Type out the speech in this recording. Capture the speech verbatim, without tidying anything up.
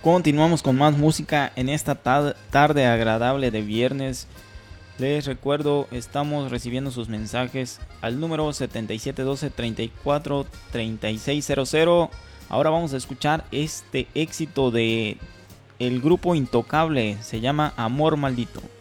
Continuamos con más música en esta ta- tarde agradable de viernes. Les recuerdo, estamos recibiendo sus mensajes al número setenta y siete doce, treinta y cuatro, treinta y seis cero cero. Ahora vamos a escuchar este éxito de el grupo Intocable, se llama Amor Maldito.